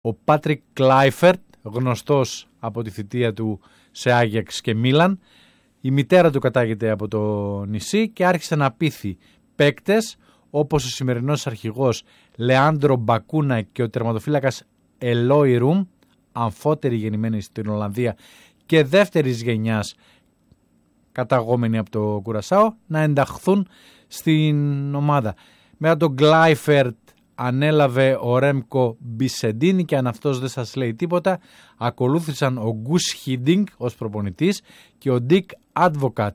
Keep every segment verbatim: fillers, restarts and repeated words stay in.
ο Πάτρικ Κλάιφερτ, γνωστός από τη θητεία του σε Άγιαξ και Μίλαν. Η μητέρα του κατάγεται από το νησί και άρχισε να πείθει παίκτες όπως ο σημερινός αρχηγός Λεάντρο Μπακούνα και ο τερματοφύλακας Ελόι Ρουμ, αμφότεροι γεννημένοι στην Ολλανδία και δεύτερης γενιάς καταγόμενοι από το Κουρασάο, να ενταχθούν στην ομάδα. Μετά τον Κλάιφερτ ανέλαβε ο Ρέμκο Μπισεντίνη και αν αυτός δεν σας λέει τίποτα, ακολούθησαν ο Γκους Χίντινγκ ως προπονητής και ο Ντίκ Άντβοκατ.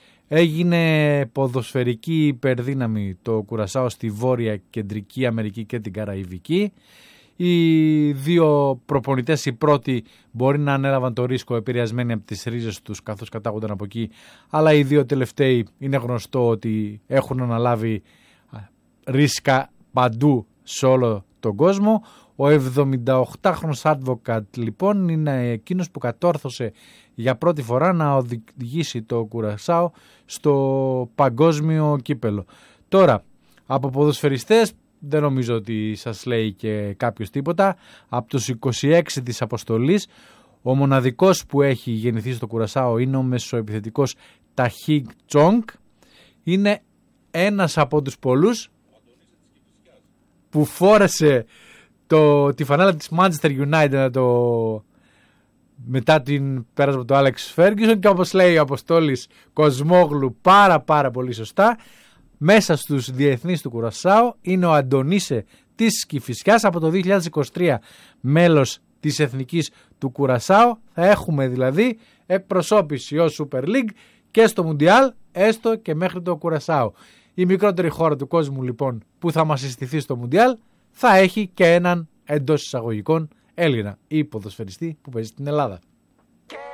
Έγινε ποδοσφαιρική υπερδύναμη το Κουρασάο στη Βόρεια Κεντρική Αμερική και την Καραϊβική. Οι δύο προπονητές, οι πρώτοι μπορεί να ανέλαβαν το ρίσκο επηρεασμένοι από τις ρίζες τους καθώς κατάγονταν από εκεί, αλλά οι δύο τελευταίοι είναι γνωστό ότι έχουν αναλάβει ρίσκα παντού σε όλο τον κόσμο. Ο εβδομηνταοκτάχρονος Advocate λοιπόν είναι εκείνος που κατόρθωσε για πρώτη φορά να οδηγήσει το Κουρασάο στο παγκόσμιο κύπελο. Τώρα, από ποδοσφαιριστές δεν νομίζω ότι σας λέει και κάποιος τίποτα. Από τους είκοσι έξι της αποστολής, ο μοναδικός που έχει γεννηθεί στο Κουρασάο είναι ο μεσοεπιθετικός Ταχίγ Τσόγκ. Είναι ένας από τους πολλούς που φόρεσε το, τη φανέλα της Manchester United το, μετά την πέρασμα του Άλεξ Φέργκισον και όπως λέει ο Αποστόλης Κοσμόγλου πάρα πάρα πολύ σωστά, μέσα στους διεθνείς του Κουρασάο είναι ο Αντωνίσε της Κηφισιάς, από το δύο χιλιάδες είκοσι τρία μέλος της εθνικής του Κουρασάο. Θα έχουμε δηλαδή εκπροσώπηση ως Super League και στο Μουντιάλ, έστω και μέχρι το Κουρασάο. Η μικρότερη χώρα του κόσμου λοιπόν που θα μας συστηθεί στο Μουντιάλ θα έχει και έναν εντός εισαγωγικών Έλληνα ή ποδοσφαιριστή που παίζει στην Ελλάδα.